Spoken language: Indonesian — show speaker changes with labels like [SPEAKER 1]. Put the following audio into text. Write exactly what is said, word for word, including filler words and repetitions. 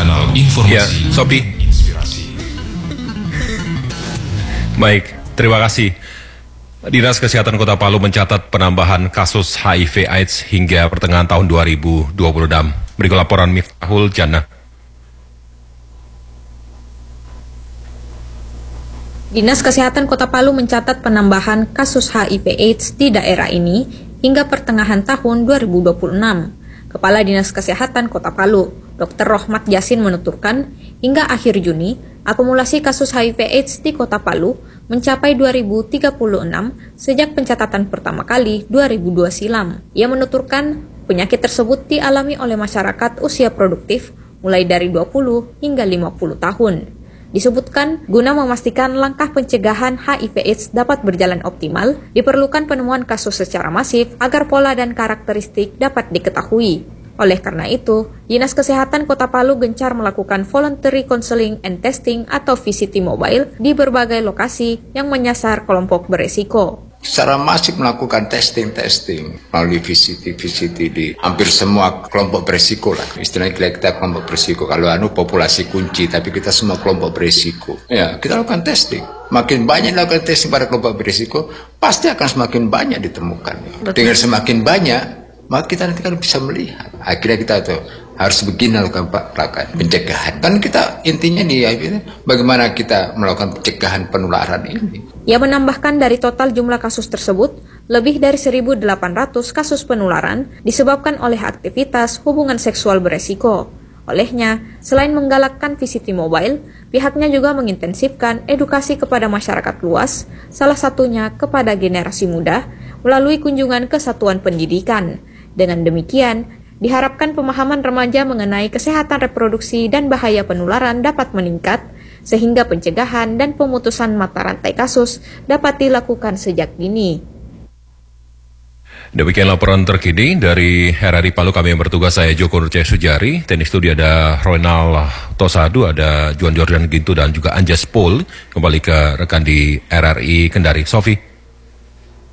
[SPEAKER 1] kanal informasi
[SPEAKER 2] ya, Sophie.
[SPEAKER 1] Inspirasi.
[SPEAKER 2] Baik, terima kasih. Dinas Kesehatan Kota Palu mencatat penambahan kasus H I V AIDS hingga pertengahan tahun dua ribu dua puluh enam. Berikut laporan Miftahul Jannah.
[SPEAKER 3] Dinas Kesehatan Kota Palu mencatat penambahan kasus H I V AIDS di daerah ini hingga pertengahan tahun dua ribu dua puluh enam. Kepala Dinas Kesehatan Kota Palu, Dokter Rohmat Yasin menuturkan, hingga akhir Juni, akumulasi kasus H I V AIDS di Kota Palu mencapai dua ribu tiga puluh enam sejak pencatatan pertama kali dua ribu dua silam. Ia menuturkan, penyakit tersebut dialami oleh masyarakat usia produktif mulai dari dua puluh hingga lima puluh tahun. Disebutkan, guna memastikan langkah pencegahan H I V AIDS dapat berjalan optimal, diperlukan penemuan kasus secara masif agar pola dan karakteristik dapat diketahui. Oleh karena itu, Dinas Kesehatan Kota Palu gencar melakukan voluntary counseling and testing atau V C T mobile di berbagai lokasi yang menyasar kelompok beresiko.
[SPEAKER 4] Secara masif melakukan testing-testing melalui V C T-V C T di hampir semua kelompok beresiko lah. Istilahnya kita kelompok beresiko. Kalau anu populasi kunci, tapi kita semua kelompok beresiko. Ya, kita lakukan testing. Makin banyak lakukan testing pada kelompok beresiko, pasti akan semakin banyak ditemukan. Dengan semakin banyak, maka kita nanti kan bisa melihat. Akhirnya kita tuh harus begini lakukan pencegahan. Kan kita intinya nih, bagaimana kita melakukan pencegahan penularan ini.
[SPEAKER 3] Ia menambahkan dari total jumlah kasus tersebut, lebih dari seribu delapan ratus kasus penularan disebabkan oleh aktivitas hubungan seksual beresiko. Olehnya, selain menggalakkan V C T mobile, pihaknya juga mengintensifkan edukasi kepada masyarakat luas, salah satunya kepada generasi muda, melalui kunjungan ke satuan pendidikan. Dengan demikian, diharapkan pemahaman remaja mengenai kesehatan reproduksi dan bahaya penularan dapat meningkat, sehingga pencegahan dan pemutusan mata rantai kasus dapat dilakukan sejak dini.
[SPEAKER 2] Demikian laporan terkini dari R R I Palu. Kami yang bertugas, saya Joko Nurcaya Sujari. Teknik studi ada Ronald Tosadu, ada Juan Jordan Gintu, dan juga Anjas Pol. Kembali ke rekan di R R I Kendari. Sofi.